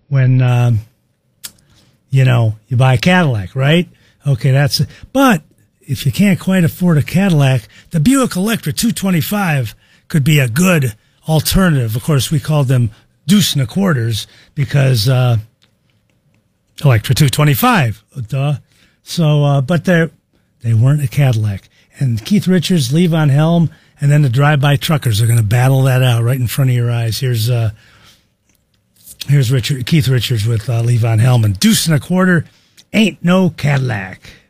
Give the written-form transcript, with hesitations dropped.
when you buy a Cadillac, right? Okay, that's it. But if you can't quite afford a Cadillac, the Buick Electra 225 could be a good alternative. Of course, we called them deuce and a quarters because Electra 225, duh. So, but they weren't a Cadillac. And Keith Richards, Levon Helm, and then the drive-by truckers are going to battle that out right in front of your eyes. Here's Keith Richards with Levon Helm, and deuce and a quarter ain't no Cadillac.